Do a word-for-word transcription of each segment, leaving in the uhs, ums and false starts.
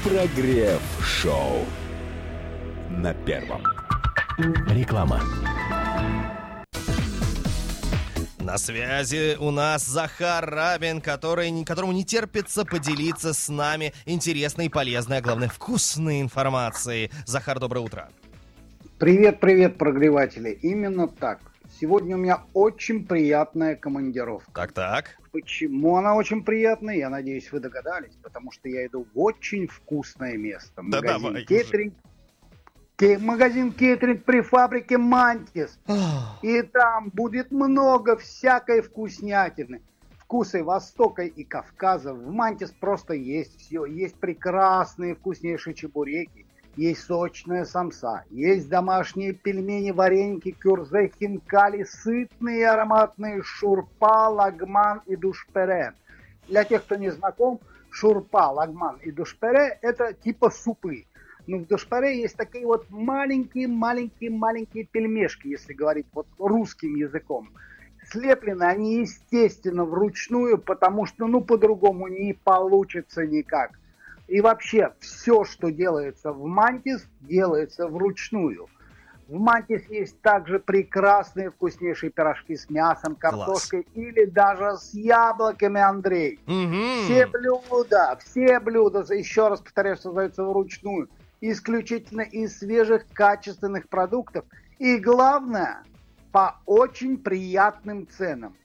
Прогрев-шоу на Первом. Реклама. На связи у нас Захар Рабин, который, которому не терпится поделиться с нами интересной, полезной, а главное, вкусной информацией. Захар, доброе утро. Привет, привет, прогреватели. Именно так. Сегодня у меня очень приятная командировка. Так-так. Почему она очень приятная? Я надеюсь, вы догадались. Потому что я иду в очень вкусное место. Да магазин давай кейтеринг. Ке- магазин кейтеринг при фабрике Мантис. И там будет много всякой вкуснятины. Вкусы Востока и Кавказа. В Мантис просто есть все. Есть прекрасные вкуснейшие чебуреки. Есть сочная самса, есть домашние пельмени, вареники, кюрзе, хинкали, сытные ароматные шурпа, лагман и душпере. Для тех, кто не знаком, шурпа, лагман и душпере – это типа супы. Но в душпере есть такие вот маленькие-маленькие-маленькие пельмешки, если говорить вот русским языком. Слеплены они, естественно, вручную, потому что ну по-другому не получится никак. И вообще, все, что делается в Мантис, делается вручную. В Мантис есть также прекрасные вкуснейшие пирожки с мясом, картошкой. Класс. Или даже с яблоками, Андрей. Угу. Все блюда, все блюда, еще раз повторяю, создаются вручную. Исключительно из свежих, качественных продуктов. И главное, по очень приятным ценам.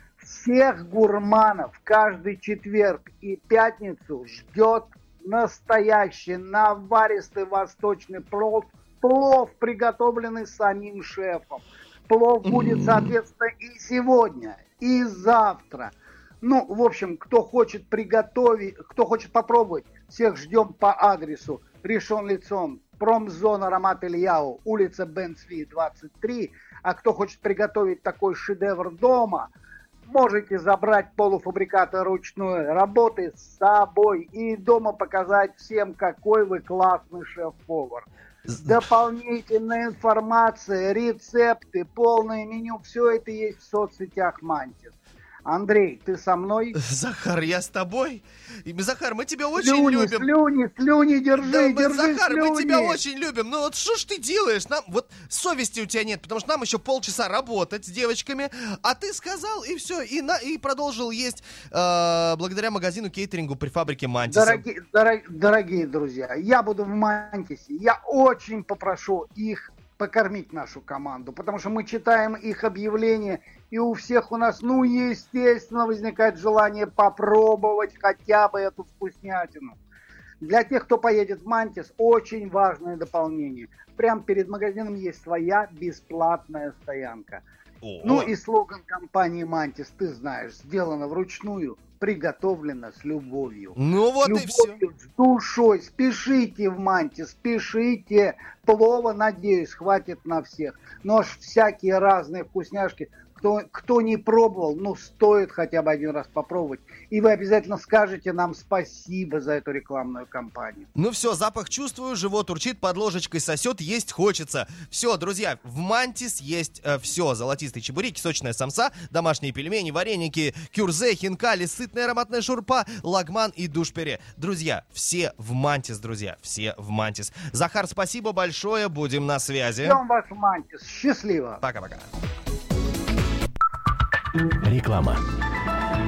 Всех гурманов каждый четверг и пятницу ждет настоящий наваристый восточный плов, плов, приготовленный самим шефом. Плов будет, соответственно, и сегодня, и завтра. Ну, в общем, кто хочет приготовить, кто хочет попробовать, всех ждем по адресу Ришон Лецион, промзона Рамат Ильяу, улица Бен-Цви, двадцать три. А кто хочет приготовить такой шедевр дома, можете забрать полуфабрикаты ручной работы с собой и дома показать всем, какой вы классный шеф-повар. Дополнительная информация, рецепты, полное меню, все это есть в соцсетях Мантис. Андрей, ты со мной? Захар, я с тобой. И, Захар, мы тебя очень слюни, любим. Слюни, слюни, держи, да, держи, Захар, слюни. мы тебя очень любим. Ну вот что ж ты делаешь? Нам вот совести у тебя нет, потому что нам еще полчаса работать с девочками. А ты сказал, и все, и, на, и продолжил есть э, благодаря магазину кейтерингу при фабрике Мантис. Дорогие, дорог, дорогие друзья, я буду в Мантисе. Я очень попрошу их покормить нашу команду, потому что мы читаем их объявления, и у всех у нас, ну, естественно, возникает желание попробовать хотя бы эту вкуснятину. Для тех, кто поедет в Мантис, очень важное дополнение. Прямо перед магазином есть своя бесплатная стоянка. О. Ну и слоган компании Мантис, ты знаешь, сделано вручную, приготовлено с любовью. Ну вот с и все. С душой. Спешите в Мантис, спешите. Плова, надеюсь, хватит на всех. Но аж всякие разные вкусняшки. Кто, кто не пробовал, ну, стоит хотя бы один раз попробовать. И вы обязательно скажете нам спасибо за эту рекламную кампанию. Ну все, запах чувствую, живот урчит, под ложечкой сосет, есть хочется. Все, друзья, в Мантис есть э, все. Золотистые чебуреки, сочная самса, домашние пельмени, вареники, кюрзе, хинкали, сытная ароматная шурпа, лагман и душпере. Друзья, все в Мантис, друзья, все в Мантис. Захар, спасибо большое, будем на связи. Ждем вас в Мантис. Счастливо. Пока-пока. Реклама.